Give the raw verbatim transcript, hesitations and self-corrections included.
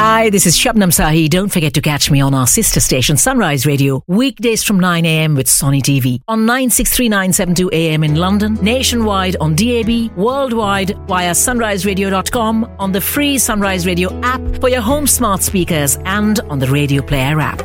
Hi, this is Shabnam Sahi. Don't forget to catch me on our sister station Sunrise Radio weekdays from nine a.m. with Sonny T V on nine six three nine seven two A M in London, nationwide on D A B, worldwide via sunrise radio dot com, on the free Sunrise Radio app for your home smart speakers and on the Radio Player app.